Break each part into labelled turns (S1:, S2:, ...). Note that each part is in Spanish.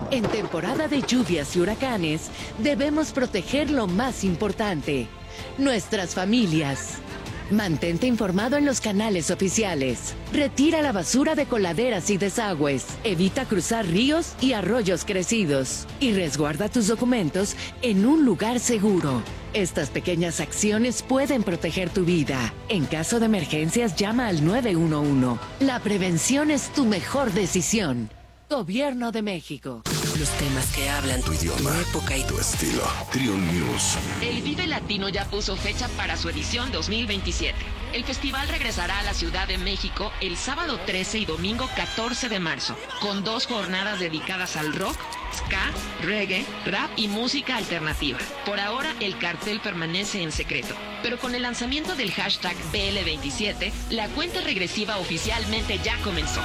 S1: En temporada de lluvias y huracanes, debemos proteger lo más importante, nuestras familias. Mantente informado en los canales oficiales. Retira la basura de coladeras y desagües. Evita cruzar ríos y arroyos crecidos. Y resguarda tus documentos en un lugar seguro. Estas pequeñas acciones pueden proteger tu vida. En caso de emergencias, llama al 911. La prevención es tu mejor decisión. Gobierno de México.
S2: Los temas que hablan tu idioma, tu época y tu estilo. Trion News.
S3: El Vive Latino ya puso fecha para su edición 2027. El festival regresará a la Ciudad de México el sábado 13 y domingo 14 de marzo, con 2 jornadas dedicadas al rock, ska, reggae, rap y música alternativa. Por ahora, el cartel permanece en secreto, pero con el lanzamiento del hashtag BL27, la cuenta regresiva oficialmente ya comenzó.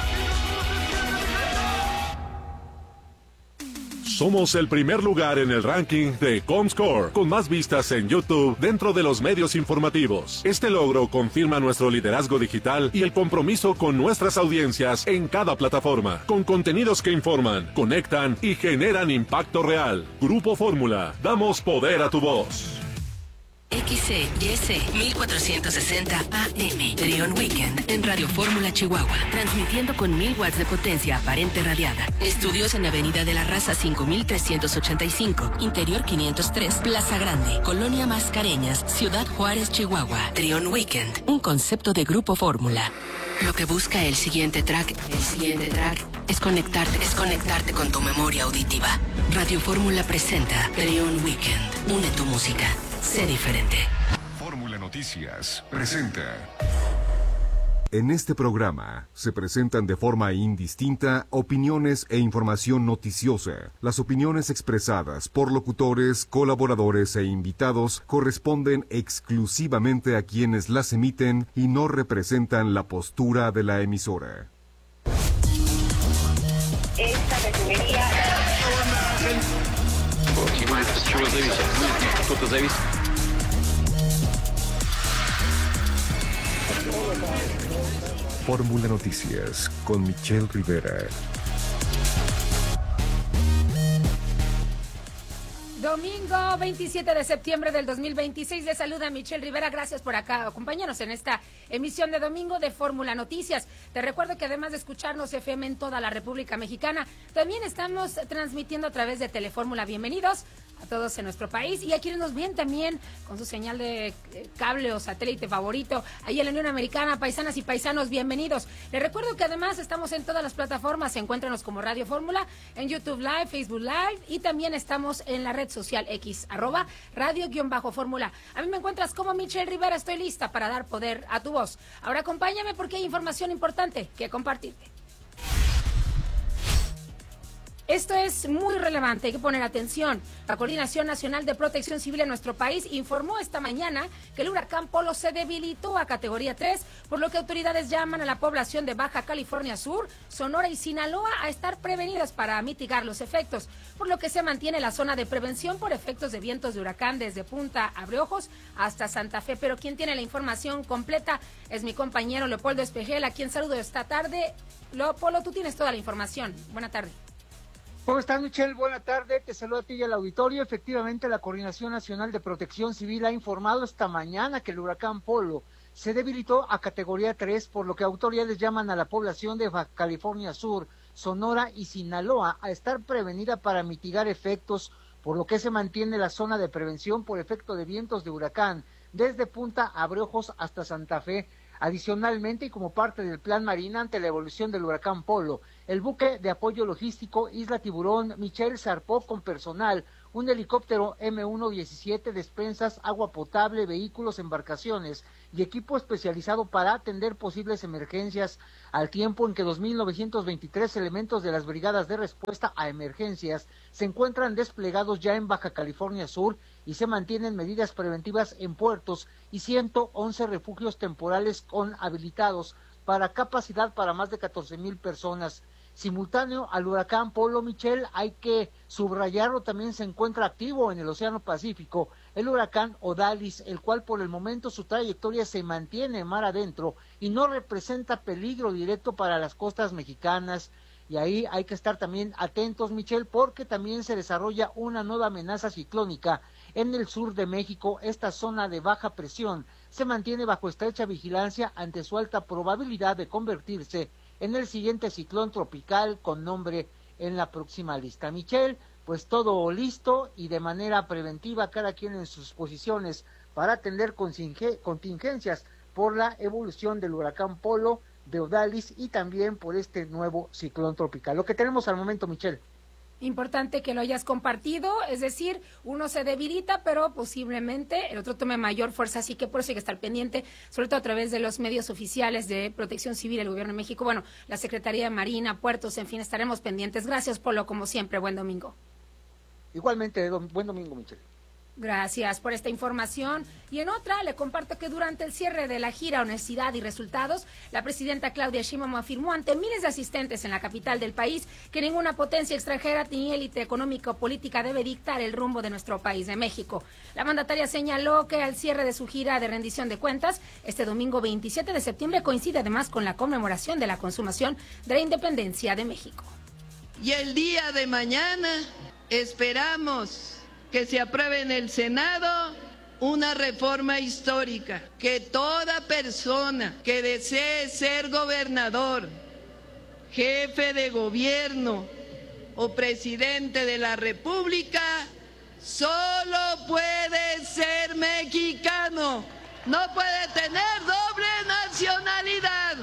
S4: Somos el primer lugar en el ranking de Comscore, con más vistas en YouTube dentro de los medios informativos. Este logro confirma nuestro liderazgo digital y el compromiso con nuestras audiencias en cada plataforma, con contenidos que informan, conectan y generan impacto real. Grupo Fórmula, damos poder a tu voz.
S2: XCYC 1460 AM, Trion Weekend, en Radio Fórmula Chihuahua, transmitiendo con 1000 watts de potencia aparente radiada. Estudios en Avenida de la Raza 5385, Interior 503, Plaza Grande, Colonia Mascareñas, Ciudad Juárez, Chihuahua. Trion Weekend, un concepto de Grupo Fórmula. Lo que busca el siguiente track es conectarte con tu memoria auditiva. Radio Fórmula presenta Trion Weekend. Une tu música. Sé diferente.
S5: Fórmula Noticias presenta.
S6: En este programa se presentan de forma indistinta opiniones e información noticiosa. Las opiniones expresadas por locutores, colaboradores e invitados corresponden exclusivamente a quienes las emiten y no representan la postura de la emisora.
S7: Esta refinería...
S6: Fórmula Noticias con Michelle Rivera.
S8: Domingo 27 de septiembre del 2026, le saluda Michelle Rivera, gracias por acá, acompáñanos en esta emisión de domingo de Fórmula Noticias. Te recuerdo que además de escucharnos FM en toda la República Mexicana, también estamos transmitiendo a través de Telefórmula. Bienvenidos a todos en nuestro país y a quienes nos ven también con su señal de cable o satélite favorito, ahí en la Unión Americana. Paisanas y paisanos, bienvenidos. Les recuerdo que además estamos en todas las plataformas, encuéntranos como Radio Fórmula, en YouTube Live, Facebook Live y también estamos en la red social X, @radio_fórmula. A mí me encuentras como Michelle Rivera, estoy lista para dar poder a tu voz. Ahora acompáñame porque hay información importante que compartirte. Esto es muy relevante, hay que poner atención. La Coordinación Nacional de Protección Civil en nuestro país informó esta mañana que el huracán Polo se debilitó a categoría 3, por lo que autoridades llaman a la población de Baja California Sur, Sonora y Sinaloa a estar prevenidas para mitigar los efectos, por lo que se mantiene la zona de prevención por efectos de vientos de huracán desde Punta Abreojos hasta Santa Fe. Pero quien tiene la información completa es mi compañero Leopoldo Espejel, a quien saludo esta tarde. Leopoldo, tú tienes toda la información. Buena tarde.
S9: ¿Cómo estás, Michelle? Buena tarde, te saludo a ti y al auditorio. Efectivamente, la Coordinación Nacional de Protección Civil ha informado esta mañana que el huracán Polo se debilitó a categoría 3, por lo que autoridades llaman a la población de Baja California Sur, Sonora y Sinaloa a estar prevenida para mitigar efectos, por lo que se mantiene la zona de prevención por efecto de vientos de huracán desde Punta Abreojos hasta Santa Fe. Adicionalmente, y como parte del plan Marina ante la evolución del huracán Polo, el buque de apoyo logístico Isla Tiburón Michelle zarpó con personal, un helicóptero M117, despensas, agua potable, vehículos, embarcaciones y equipo especializado para atender posibles emergencias, al tiempo en que 2.923 elementos de las brigadas de respuesta a emergencias se encuentran desplegados ya en Baja California Sur y se mantienen medidas preventivas en puertos y 111 refugios temporales con habilitados para capacidad para más de 14,000 personas. Simultáneo al huracán Polo, Michelle, hay que subrayarlo, también se encuentra activo en el Océano Pacífico el huracán Odalis, el cual por el momento su trayectoria se mantiene mar adentro y no representa peligro directo para las costas mexicanas. Y ahí hay que estar también atentos, Michelle, porque también se desarrolla una nueva amenaza ciclónica en el sur de México. Esta zona de baja presión se mantiene bajo estrecha vigilancia ante su alta probabilidad de convertirse en el siguiente ciclón tropical con nombre en la próxima lista. Michelle, pues todo listo y de manera preventiva, cada quien en sus posiciones para atender contingencias por la evolución del huracán Polo, de Odalis y también por este nuevo ciclón tropical. Lo que tenemos al momento, Michelle.
S8: Importante que lo hayas compartido, es decir, uno se debilita, pero posiblemente el otro tome mayor fuerza, así que por eso hay que estar pendiente, sobre todo a través de los medios oficiales de Protección Civil del Gobierno de México, bueno, la Secretaría de Marina, Puertos, en fin, estaremos pendientes. Gracias, Polo, como siempre, buen domingo.
S9: Igualmente, buen domingo, Michelle.
S8: Gracias por esta información. Y en otra, le comparto que durante el cierre de la gira Honestidad y Resultados, la presidenta Claudia Sheinbaum afirmó ante miles de asistentes en la capital del país que ninguna potencia extranjera ni élite económica o política debe dictar el rumbo de nuestro país, de México. La mandataria señaló que al cierre de su gira de rendición de cuentas, este domingo 27 de septiembre coincide además con la conmemoración de la consumación de la independencia de México.
S10: Y el día de mañana esperamos que se apruebe en el Senado una reforma histórica, que toda persona que desee ser gobernador, jefe de gobierno o presidente de la República, solo puede ser mexicano, no puede tener doble nacionalidad.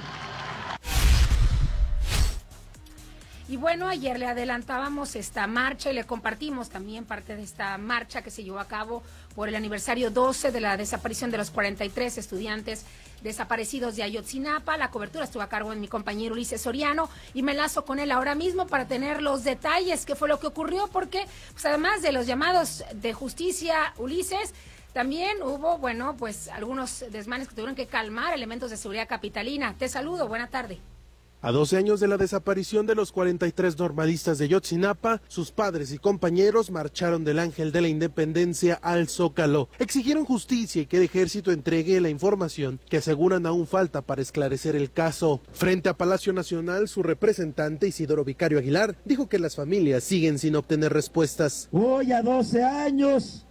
S8: Y bueno, ayer le adelantábamos esta marcha y le compartimos también parte de esta marcha que se llevó a cabo por el aniversario 12 de la desaparición de los 43 estudiantes desaparecidos de Ayotzinapa. La cobertura estuvo a cargo de mi compañero Ulises Soriano y me enlazo con él ahora mismo para tener los detalles, qué fue lo que ocurrió, porque pues además de los llamados de justicia, Ulises, también hubo, bueno, pues algunos desmanes que tuvieron que calmar elementos de seguridad capitalina. Te saludo, buena tarde.
S11: A 12 años de la desaparición de los 43 normalistas de Ayotzinapa, sus padres y compañeros marcharon del Ángel de la Independencia al Zócalo. Exigieron justicia y que el ejército entregue la información que aseguran aún falta para esclarecer el caso. Frente a Palacio Nacional, su representante Isidoro Vicario Aguilar dijo que las familias siguen sin obtener respuestas.
S12: Hoy a 12 años,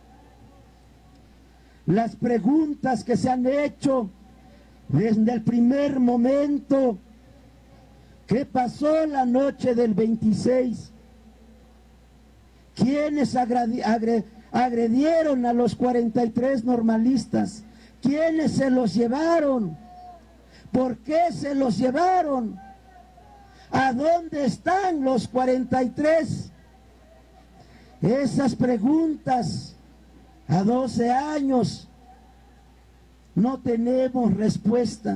S12: las preguntas que se han hecho desde el primer momento. ¿Qué pasó la noche del 26? ¿Quiénes agredieron a los 43 normalistas? ¿Quiénes se los llevaron? ¿Por qué se los llevaron? ¿A dónde están los 43? Esas preguntas a 12 años no tenemos respuesta.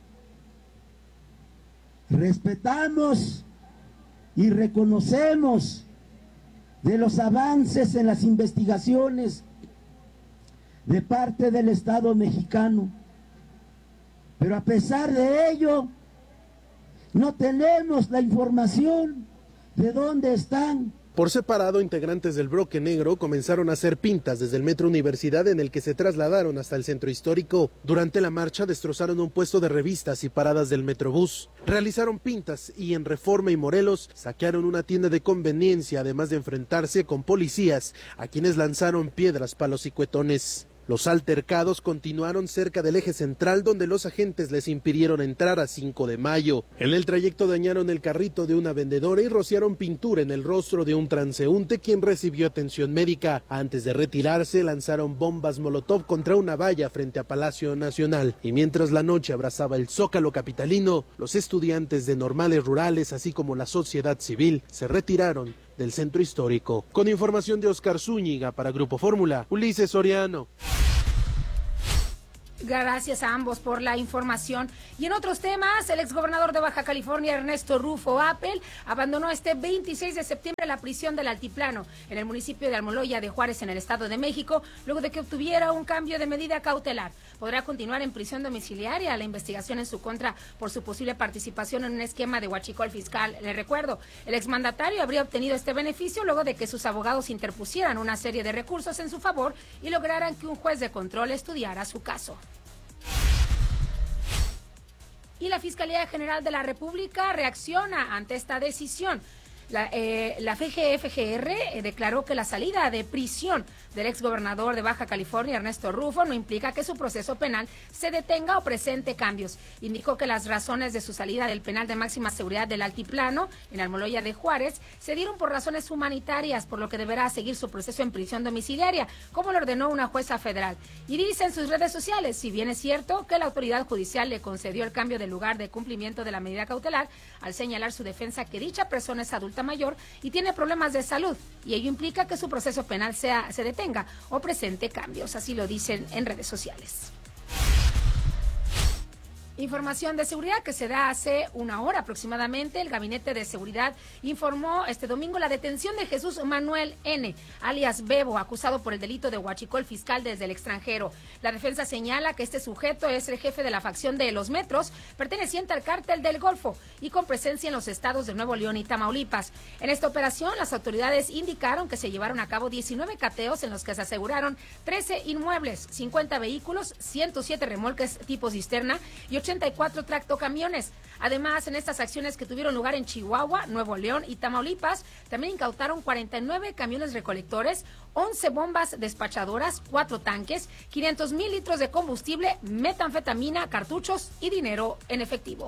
S12: Respetamos y reconocemos de los avances en las investigaciones de parte del Estado mexicano, pero a pesar de ello no tenemos la información de dónde están.
S11: Por separado, integrantes del Bloque Negro comenzaron a hacer pintas desde el Metro Universidad, en el que se trasladaron hasta el centro histórico. Durante la marcha destrozaron un puesto de revistas y paradas del Metrobús. Realizaron pintas y en Reforma y Morelos saquearon una tienda de conveniencia, además de enfrentarse con policías, a quienes lanzaron piedras, palos y cuetones. Los altercados continuaron cerca del eje central, donde los agentes les impidieron entrar a 5 de mayo. En el trayecto dañaron el carrito de una vendedora y rociaron pintura en el rostro de un transeúnte, quien recibió atención médica. Antes de retirarse, lanzaron bombas molotov contra una valla frente a Palacio Nacional. Y mientras la noche abrazaba el Zócalo capitalino, los estudiantes de normales rurales, así como la sociedad civil, se retiraron del centro histórico. Con información de Oscar Zúñiga para Grupo Fórmula, Ulises Soriano.
S8: Gracias a ambos por la información. Y en otros temas, el exgobernador de Baja California, Ernesto Rufo Appel, abandonó este 26 de septiembre la prisión del Altiplano, en el municipio de Almoloya de Juárez, en el Estado de México, luego de que obtuviera un cambio de medida cautelar. Podrá continuar en prisión domiciliaria la investigación en su contra por su posible participación en un esquema de huachicol fiscal. Le recuerdo, el exmandatario habría obtenido este beneficio luego de que sus abogados interpusieran una serie de recursos en su favor y lograran que un juez de control estudiara su caso. y la Fiscalía General de la República reacciona ante esta decisión. La FGR declaró que la salida de prisión del exgobernador de Baja California, Ernesto Rufo, no implica que su proceso penal se detenga o presente cambios. Indicó que las razones de su salida del penal de máxima seguridad del Altiplano, en Almoloya de Juárez, se dieron por razones humanitarias, por lo que deberá seguir su proceso en prisión domiciliaria, como lo ordenó una jueza federal. Y dice en sus redes sociales, si bien es cierto que la autoridad judicial le concedió el cambio de lugar de cumplimiento de la medida cautelar, al señalar su defensa que dicha persona es adulta mayor y tiene problemas de salud, y ello implica que su proceso penal se detenga o presente cambios, así lo dicen en redes sociales. Información de seguridad que se da hace una hora aproximadamente. El Gabinete de Seguridad informó este domingo la detención de Jesús Manuel N., alias Bebo, acusado por el delito de huachicol fiscal desde el extranjero. La defensa señala que este sujeto es el jefe de la facción de Los Metros, perteneciente al cártel del Golfo y con presencia en los estados de Nuevo León y Tamaulipas. En esta operación, las autoridades indicaron que se llevaron a cabo 19 cateos en los que se aseguraron 13 inmuebles, 50 vehículos, 107 remolques tipo cisterna y 84 tractocamiones. Además, en estas acciones que tuvieron lugar en Chihuahua, Nuevo León y Tamaulipas, también incautaron 49 camiones recolectores, 11 bombas despachadoras, 4 tanques, 500,000 litros de combustible, metanfetamina, cartuchos y dinero en efectivo.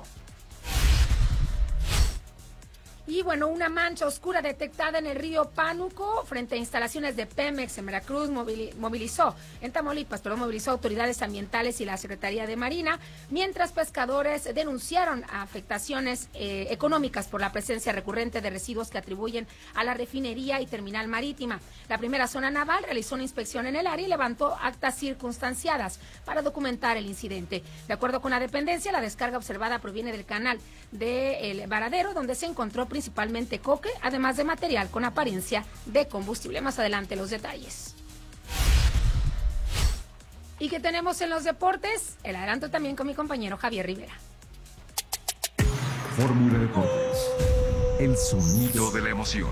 S8: Y bueno, una mancha oscura detectada en el río Pánuco frente a instalaciones de Pemex en Veracruz movilizó autoridades ambientales y la Secretaría de Marina, mientras pescadores denunciaron afectaciones económicas por la presencia recurrente de residuos que atribuyen a la refinería y terminal marítima. La primera zona naval realizó una inspección en el área y levantó actas circunstanciadas para documentar el incidente. De acuerdo con la dependencia, la descarga observada proviene del canal del Varadero, donde se encontró principalmente coque, además de material con apariencia de combustible. Más adelante los detalles. ¿Y qué tenemos en los deportes? El adelanto también con mi compañero Javier Rivera.
S5: Fórmula Deportes. El sonido de la emoción.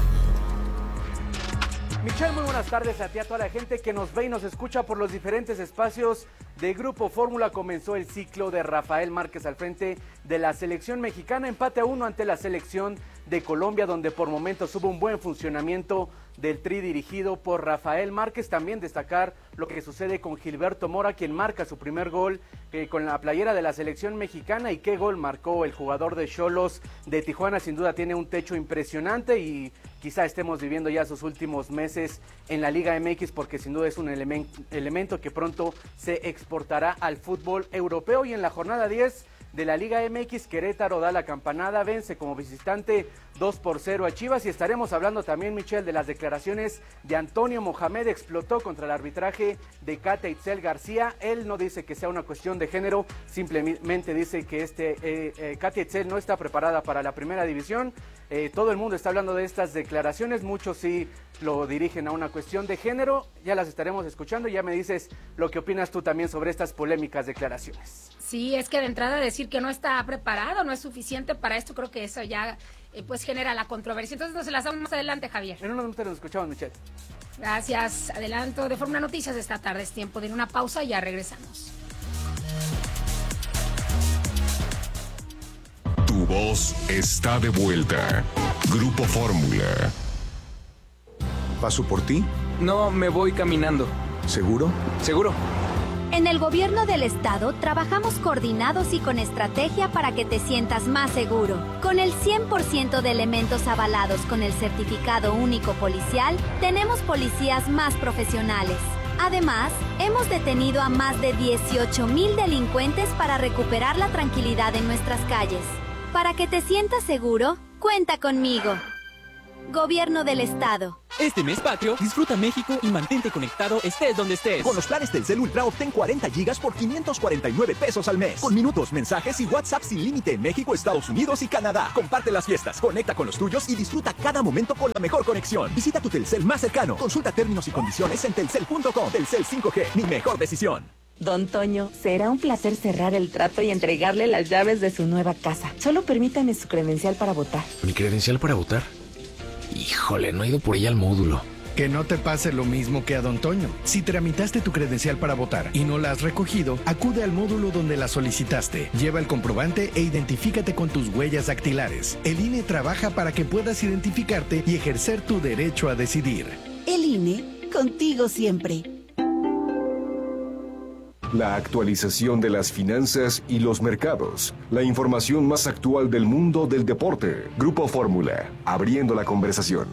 S13: Michelle, muy buenas tardes a ti, a toda la gente que nos ve y nos escucha por los diferentes espacios de Grupo Fórmula. Comenzó el ciclo de Rafael Márquez al frente de la selección mexicana, empate a 1 ante la selección de Colombia, donde por momentos hubo un buen funcionamiento del tri dirigido por Rafael Márquez. También destacar lo que sucede con Gilberto Mora, quien marca su primer gol con la playera de la selección mexicana. Y qué gol marcó el jugador de Xolos de Tijuana. Sin duda tiene un techo impresionante y quizá estemos viviendo ya sus últimos meses en la Liga MX, porque sin duda es un elemento que pronto se exportará al fútbol europeo. Y en la jornada 10 de la Liga MX, Querétaro da la campanada, vence como visitante 2-0 a Chivas. Y estaremos hablando también, Michelle, de las declaraciones de Antonio Mohamed. Explotó contra el arbitraje de Katia Itzel García. Él no dice que sea una cuestión de género, simplemente dice que Katia Itzel no está preparada para la primera división. Todo el mundo está hablando de estas declaraciones, muchos sí lo dirigen a una cuestión de género. Ya las estaremos escuchando y ya me dices lo que opinas tú también sobre estas polémicas declaraciones.
S8: Sí, es que de entrada decir que no está preparado, no es suficiente para esto, creo que eso ya pues genera la controversia. Entonces nos enlazamos más adelante, Javier.
S13: En unos minutos nos escuchamos, Michelle.
S8: Gracias. Adelanto de Fórmula Noticias esta tarde. Es tiempo de ir a una pausa y ya regresamos.
S5: Tu voz está de vuelta. Grupo Fórmula.
S14: ¿Paso por ti?
S15: No, me voy caminando.
S14: ¿Seguro?
S15: Seguro.
S16: En el gobierno del estado trabajamos coordinados y con estrategia para que te sientas más seguro. Con el 100% de elementos avalados con el certificado único policial, tenemos policías más profesionales. Además, hemos detenido a más de 18,000 delincuentes para recuperar la tranquilidad en nuestras calles. Para que te sientas seguro, cuenta conmigo. Gobierno del Estado.
S17: Este mes patrio, disfruta México y mantente conectado estés donde estés.
S18: Con los planes Telcel Ultra obtén 40 gigas por 549 pesos al mes. Con minutos, mensajes y WhatsApp sin límite en México, Estados Unidos y Canadá. Comparte las fiestas, conecta con los tuyos y disfruta cada momento con la mejor conexión. Visita tu Telcel más cercano. Consulta términos y condiciones en telcel.com. Telcel 5G, mi mejor decisión.
S19: Don Toño, será un placer cerrar el trato y entregarle las llaves de su nueva casa. Solo permítame su credencial para votar.
S20: ¿Mi credencial para votar? Híjole, no he ido por ella al módulo. Que no te pase lo mismo que a don Toño. Si tramitaste tu credencial para votar y no la has recogido, acude al módulo donde la solicitaste. Lleva el comprobante e identifícate con tus huellas dactilares. El INE trabaja para que puedas identificarte y ejercer tu derecho a decidir.
S21: El INE, contigo siempre.
S6: La actualización de las finanzas y los mercados. La información más actual del mundo del deporte. Grupo Fórmula, abriendo la conversación.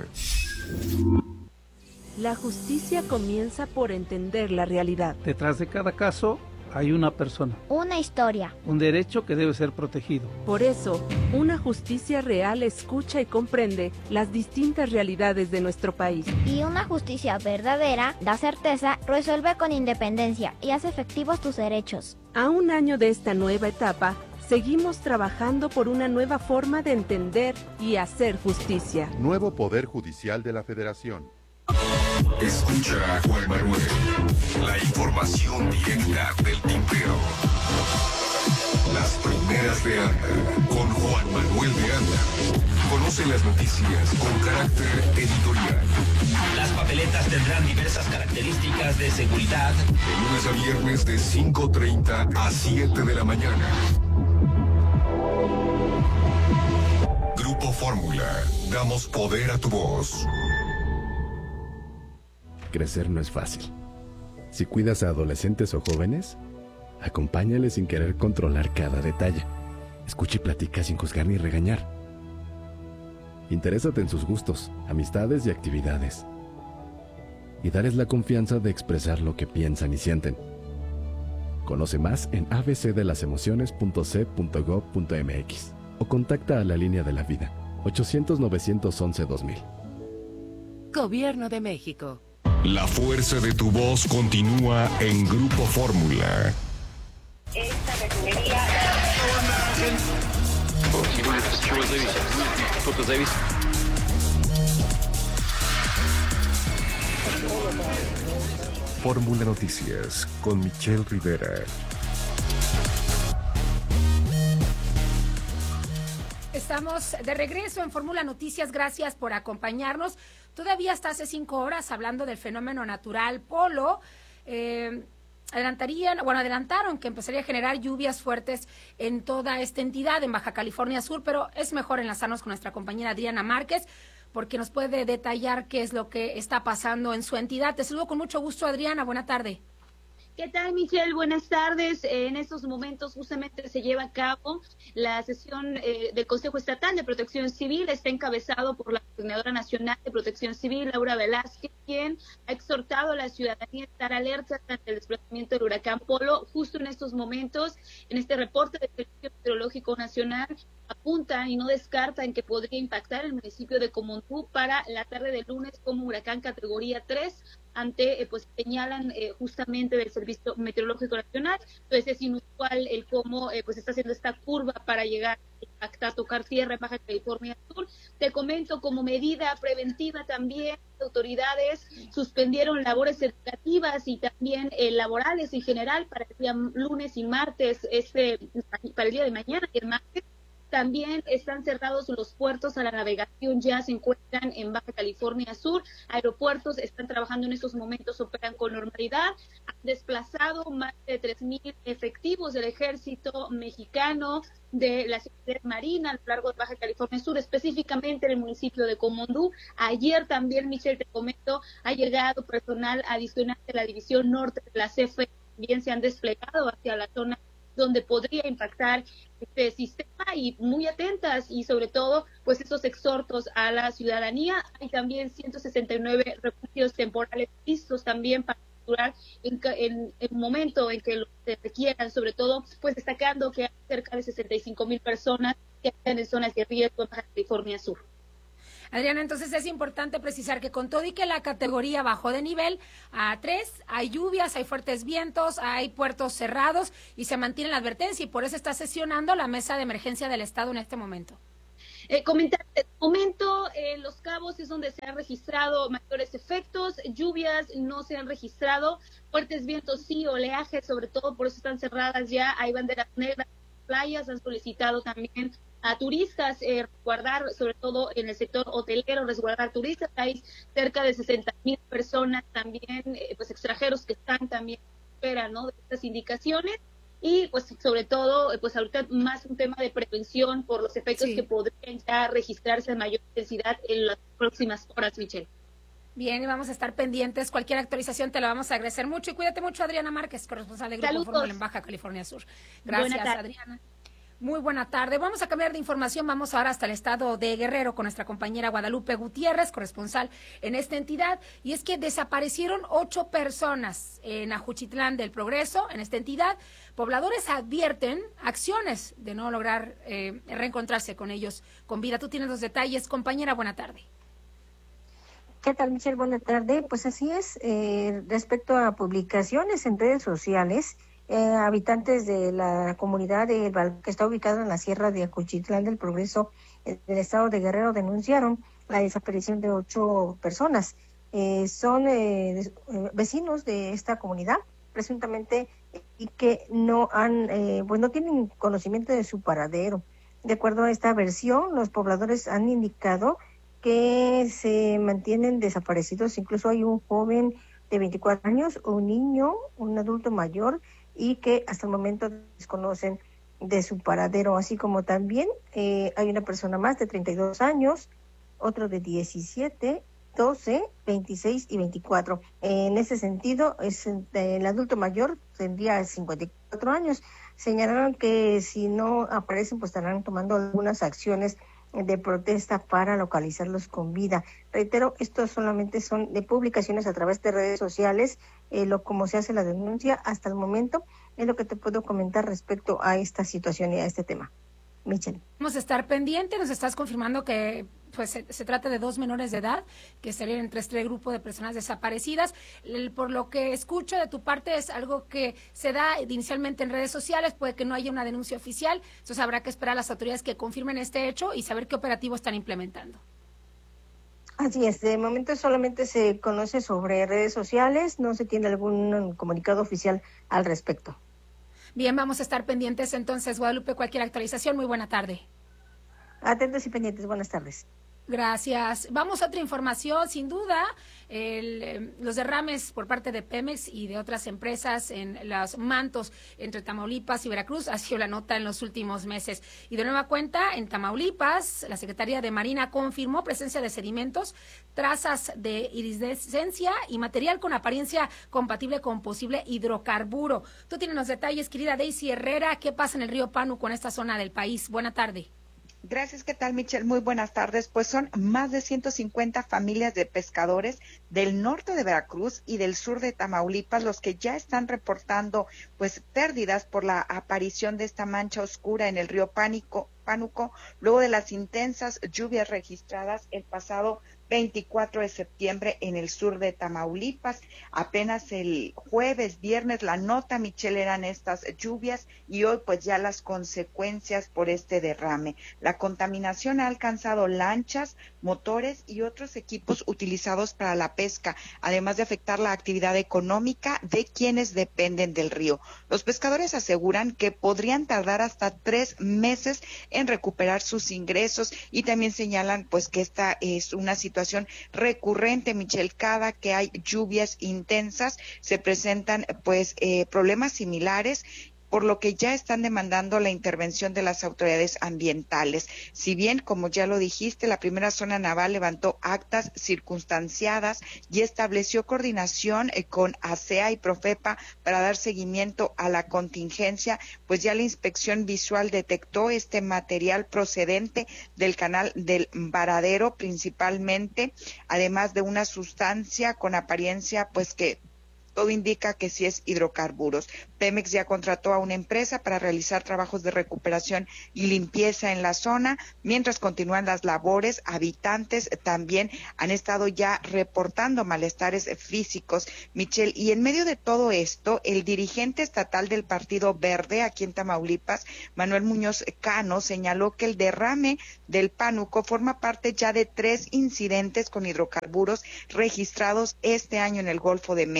S22: La justicia comienza por entender la realidad.
S23: Detrás de cada caso hay una persona.
S24: Una historia.
S23: Un derecho que debe ser protegido.
S22: Por eso, una justicia real escucha y comprende las distintas realidades de nuestro país.
S24: Y una justicia verdadera da certeza, resuelve con independencia y hace efectivos tus derechos.
S22: A un año de esta nueva etapa, seguimos trabajando por una nueva forma de entender y hacer justicia.
S25: Nuevo Poder Judicial de la Federación.
S5: Escucha a Juan Manuel. La información directa del tintero. Las primeras de Anda con Juan Manuel de Anda. Conoce las noticias con carácter editorial.
S26: Las papeletas tendrán diversas características de seguridad.
S5: De lunes a viernes de 5:30 a 7 de la mañana. Grupo Fórmula. Damos poder a tu voz.
S27: Crecer no es fácil. Si cuidas a adolescentes o jóvenes, acompáñales sin querer controlar cada detalle. Escucha y platica sin juzgar ni regañar. Interésate en sus gustos, amistades y actividades. Y darles la confianza de expresar lo que piensan y sienten. Conoce más en abcdelasemociones.c.gov.mx o contacta a la línea de la vida 800-911-2000.
S1: Gobierno de México.
S5: La fuerza de tu voz continúa en Grupo Fórmula.
S7: Esta refinería...
S6: Fórmula Noticias con Michelle Rivera.
S8: Estamos de regreso en Fórmula Noticias, gracias por acompañarnos. Todavía hasta hace 5 horas hablando del fenómeno natural Polo, adelantaron que empezaría a generar lluvias fuertes en toda esta entidad, en Baja California Sur, pero es mejor enlazarnos con nuestra compañera Adriana Márquez, porque nos puede detallar qué es lo que está pasando en su entidad. Te saludo con mucho gusto, Adriana, buena tarde.
S28: ¿Qué tal, Michelle? Buenas tardes. En estos momentos justamente se lleva a cabo la sesión del Consejo Estatal de Protección Civil. Está encabezado por la Coordinadora Nacional de Protección Civil, Laura Velázquez, quien ha exhortado a la ciudadanía a estar alerta ante el desplazamiento del huracán Polo. Justo en estos momentos, en este reporte del Servicio Meteorológico Nacional, apuntan y no descartan que podría impactar el municipio de Comondú para la tarde del lunes como huracán categoría 3. Señalan justamente del Servicio Meteorológico Nacional. Entonces es inusual el cómo está haciendo esta curva para llegar a tocar tierra en Baja California Sur. Te comento, como medida preventiva también, autoridades suspendieron labores educativas y también laborales en general para el día lunes y martes, para el día de mañana y el martes. También están cerrados los puertos a la navegación, ya se encuentran en Baja California Sur. Aeropuertos están trabajando en estos momentos, operan con normalidad. Han desplazado más de 3,000 efectivos del ejército mexicano, de la Secretaría Marina a lo largo de Baja California Sur, específicamente en el municipio de Comondú. Ayer también, Michelle, te comento, ha llegado personal adicional de la División Norte de la CFE, también se han desplegado hacia la zona donde podría impactar este sistema, y muy atentas y sobre todo pues esos exhortos a la ciudadanía. Hay también 169 refugios temporales listos también para durar en el momento en que lo requieran, sobre todo pues destacando que hay cerca de 65,000 personas que están en zonas de riesgo en Baja California Sur.
S8: Adriana, entonces es importante precisar que con todo y que la categoría bajó de nivel a 3, hay lluvias, hay fuertes vientos, hay puertos cerrados y se mantiene la advertencia, y por eso está sesionando la mesa de emergencia del Estado en este momento.
S28: Comentarte, en Los Cabos es donde se han registrado mayores efectos, lluvias no se han registrado, fuertes vientos sí, oleaje sobre todo, por eso están cerradas ya, hay banderas negras, playas han solicitado también a turistas, resguardar, sobre todo en el sector hotelero, resguardar turistas. Hay cerca de 60,000 personas también, pues extranjeros que están también fuera, ¿no?, de estas indicaciones. Y pues sobre todo, pues ahorita más un tema de prevención por los efectos que podrían ya registrarse en mayor intensidad en las próximas horas, Michelle.
S8: Bien, y vamos a estar pendientes. Cualquier actualización te la vamos a agradecer mucho. Y cuídate mucho, Adriana Márquez, corresponsal de Grupo Fórmula en Baja California Sur. Gracias, Adriana. Muy buena tarde. Vamos a cambiar de información. Vamos ahora hasta el estado de Guerrero con nuestra compañera Guadalupe Gutiérrez, corresponsal en esta entidad. Y es que desaparecieron 8 personas en Ajuchitlán del Progreso, en esta entidad. Pobladores advierten acciones de no lograr reencontrarse con ellos con vida. Tú tienes los detalles, compañera. Buena tarde.
S2: ¿Qué tal, Michelle? Buena tarde. Pues así es. Respecto a publicaciones en redes sociales, habitantes de la comunidad que está ubicada en la sierra de Ajuchitlán del Progreso, del estado de Guerrero, denunciaron la desaparición de 8 personas. Son vecinos de esta comunidad, presuntamente, y que no tienen conocimiento de su paradero. De acuerdo a esta versión, los pobladores han indicado que se mantienen desaparecidos. Incluso hay un joven de 24 años, un niño, un adulto mayor, y que hasta el momento desconocen de su paradero, así como también hay una persona más de 32 años, otro de 17, 12, 26 y 24. En ese sentido, el adulto mayor tendría 54 años. Señalaron que si no aparecen, pues estarán tomando algunas acciones de protesta para localizarlos con vida. Reitero, estos solamente son de publicaciones a través de redes sociales, como se hace la denuncia hasta el momento, es lo que te puedo comentar respecto a esta situación y a este tema. Michelle.
S8: Vamos a estar pendientes, nos estás confirmando que pues se trata de 2 menores de edad que estarían entre este grupo de personas desaparecidas. Por lo que escucho de tu parte es algo que se da inicialmente en redes sociales, puede que no haya una denuncia oficial, entonces habrá que esperar a las autoridades que confirmen este hecho y saber qué operativo están implementando.
S2: Así es, de momento solamente se conoce sobre redes sociales, no se tiene algún comunicado oficial al respecto.
S8: Bien, vamos a estar pendientes entonces, Guadalupe, cualquier actualización. Muy buena tarde.
S2: Atentos y pendientes, buenas tardes.
S8: Gracias. Vamos a otra información, sin duda, los derrames por parte de Pemex y de otras empresas en los mantos entre Tamaulipas y Veracruz ha sido la nota en los últimos meses. Y de nueva cuenta, en Tamaulipas, la Secretaría de Marina confirmó presencia de sedimentos, trazas de iridescencia y material con apariencia compatible con posible hidrocarburo. Tú tienes los detalles, querida Daisy Herrera. ¿Qué pasa en el río Pánuco, en esta zona del país? Buena tarde.
S3: Gracias, ¿qué tal, Michelle? Muy buenas tardes. Pues son más de 150 familias de pescadores del norte de Veracruz y del sur de Tamaulipas los que ya están reportando pues pérdidas por la aparición de esta mancha oscura en el río Pánuco, luego de las intensas lluvias registradas el pasado 24 de septiembre en el sur de Tamaulipas. Apenas el jueves, viernes, la nota, Michelle, eran estas lluvias y hoy pues ya las consecuencias por este derrame. La contaminación ha alcanzado lanchas, motores y otros equipos utilizados para la pesca, además de afectar la actividad económica de quienes dependen del río. Los pescadores aseguran que podrían tardar hasta 3 meses en recuperar sus ingresos y también señalan pues que esta es una situación recurrente, Michelle. Cada que hay lluvias intensas se presentan pues problemas similares, por lo que ya están demandando la intervención de las autoridades ambientales. Si bien, como ya lo dijiste, la primera zona naval levantó actas circunstanciadas y estableció coordinación con ASEA y Profepa para dar seguimiento a la contingencia, pues ya la inspección visual detectó este material procedente del canal del Varadero principalmente, además de una sustancia con apariencia pues que todo indica que sí es hidrocarburos. Pemex ya contrató a una empresa para realizar trabajos de recuperación y limpieza en la zona. Mientras continúan las labores, habitantes también han estado ya reportando malestares físicos, Michelle. Y en medio de todo esto, el dirigente estatal del Partido Verde aquí en Tamaulipas, Manuel Muñoz Cano, señaló que el derrame del Pánuco forma parte ya de 3 incidentes con hidrocarburos registrados este año en el Golfo de México.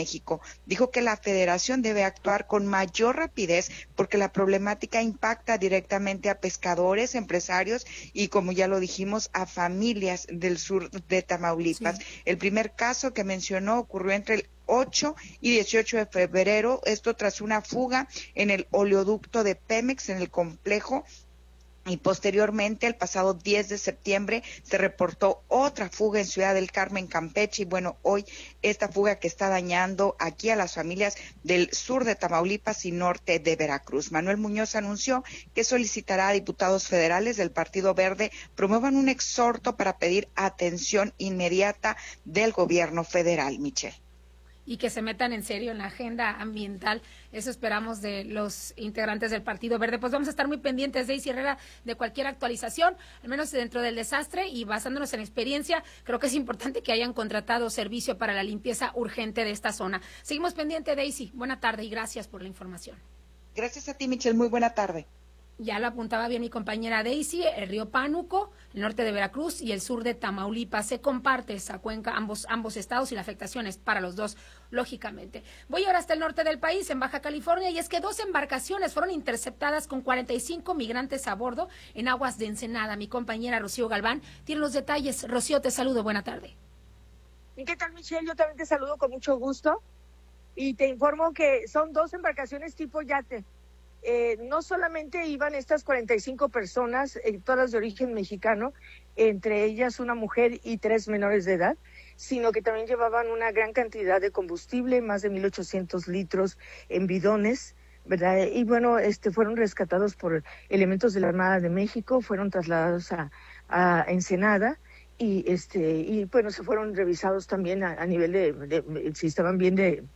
S3: dijo que la federación debe actuar con mayor rapidez porque la problemática impacta directamente a pescadores, empresarios y, como ya lo dijimos, a familias del sur de Tamaulipas. Sí. El primer caso que mencionó ocurrió entre el 8 y 18 de febrero, esto tras una fuga en el oleoducto de Pemex en el complejo. Y posteriormente, el pasado 10 de septiembre, se reportó otra fuga en Ciudad del Carmen, Campeche. Y bueno, hoy esta fuga que está dañando aquí a las familias del sur de Tamaulipas y norte de Veracruz. Manuel Muñoz anunció que solicitará a diputados federales del Partido Verde promuevan un exhorto para pedir atención inmediata del gobierno federal, Michelle.
S8: Y que se metan en serio en la agenda ambiental. Eso esperamos de los integrantes del Partido Verde. Pues vamos a estar muy pendientes, Daisy Herrera, de cualquier actualización, al menos dentro del desastre, y basándonos en experiencia, creo que es importante que hayan contratado servicio para la limpieza urgente de esta zona. Seguimos pendientes, Daisy. Buena tarde y gracias por la información.
S3: Gracias a ti, Michelle. Muy buena tarde.
S8: Ya lo apuntaba bien mi compañera Daisy, el río Pánuco, el norte de Veracruz y el sur de Tamaulipas. Se comparte esa cuenca, ambos estados, y la afectación es para los dos, lógicamente. Voy ahora hasta el norte del país, en Baja California, y es que 2 embarcaciones fueron interceptadas con 45 migrantes a bordo en aguas de Ensenada. Mi compañera Rocío Galván tiene los detalles. Rocío, te saludo. Buena tarde.
S4: ¿Y qué tal, Michelle? Yo también te saludo con mucho gusto y te informo que son 2 embarcaciones tipo yate. No solamente iban estas 45 personas, todas de origen mexicano, entre ellas una mujer y 3 menores de edad, sino que también llevaban una gran cantidad de combustible, más de 1,800 litros en bidones, ¿verdad? Y bueno, fueron rescatados por elementos de la Armada de México, fueron trasladados a Ensenada. Y bueno, se fueron revisados también a nivel de si estaban bien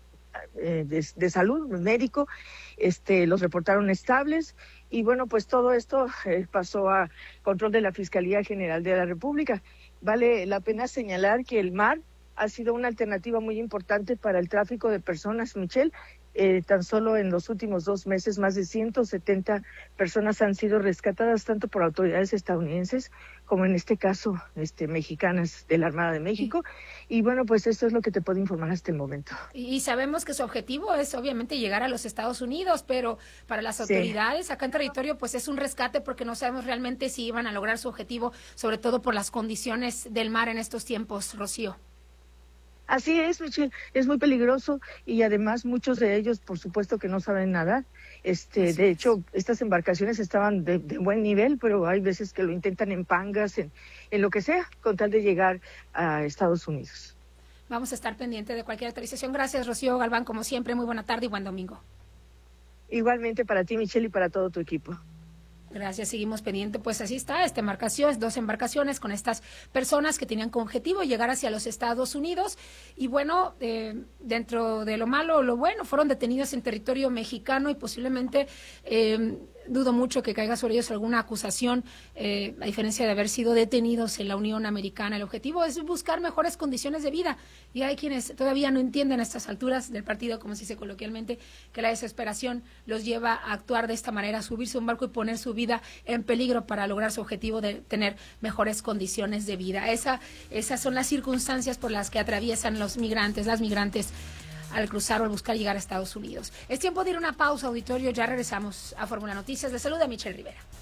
S4: de salud, médico, los reportaron estables, y bueno, pues todo esto pasó a control de la Fiscalía General de la República. Vale la pena señalar que el mar ha sido una alternativa muy importante para el tráfico de personas, Michelle. Tan solo en los últimos 2 meses, más de 170 personas han sido rescatadas, tanto por autoridades estadounidenses como en este caso mexicanas de la Armada de México. Y bueno, pues esto es lo que te puedo informar hasta el momento.
S8: Y sabemos que su objetivo es obviamente llegar a los Estados Unidos, pero para las autoridades acá en territorio pues es un rescate, porque no sabemos realmente si iban a lograr su objetivo, sobre todo por las condiciones del mar en estos tiempos, Rocío.
S4: Así es, Michelle, es muy peligroso, y además muchos de ellos, por supuesto, que no saben nadar. De hecho, estas embarcaciones estaban de buen nivel, pero hay veces que lo intentan en pangas, en lo que sea, con tal de llegar a Estados Unidos.
S8: Vamos a estar pendientes de cualquier actualización. Gracias, Rocío Galván, como siempre, muy buena tarde y buen domingo.
S4: Igualmente para ti, Michelle, y para todo tu equipo.
S8: Gracias, seguimos pendiente. Pues así está, esta embarcación, 2 embarcaciones con estas personas que tenían como objetivo llegar hacia los Estados Unidos. Y bueno, dentro de lo malo o lo bueno, fueron detenidos en territorio mexicano y posiblemente dudo mucho que caiga sobre ellos alguna acusación, a diferencia de haber sido detenidos en la Unión Americana. El objetivo es buscar mejores condiciones de vida, y hay quienes todavía no entienden a estas alturas del partido, como se dice coloquialmente, que la desesperación los lleva a actuar de esta manera, a subirse a un barco y poner su vida en peligro para lograr su objetivo de tener mejores condiciones de vida. Esas son las circunstancias por las que atraviesan las migrantes al cruzar o al buscar llegar a Estados Unidos. Es tiempo de ir a una pausa, auditorio. Ya regresamos a Fórmula Noticias. Les saluda Michelle Rivera.